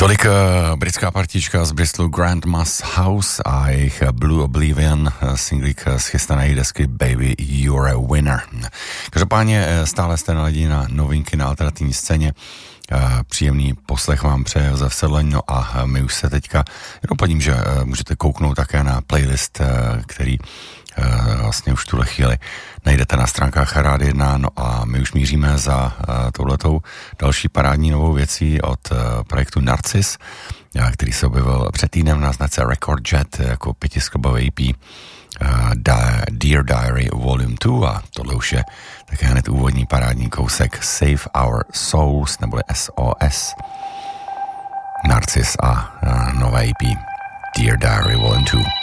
Tolik britská partička z Bristolu Grandma's House a jejich Blue Oblivion, singlík z chystané desky Baby You're a Winner. Každopádně stále jste naladí na novinky na alternativní scéně. Příjemný poslech vám přeje Josef Sedleň, no a my už se teďka doplním, že můžete kouknout také na playlist, který vlastně už v tuhle chvíli najdete na stránkách Rádia 1, no a my už míříme za touhletou další parádní novou věcí od projektu Narcis, který se objevil před týdnem na značce Record Jet jako 5skladbový EP Dear Diary Volume 2 a tohle už je také hned úvodní parádní kousek Save Our Souls neboli SOS. Narcis a nové EP Dear Diary Volume 2.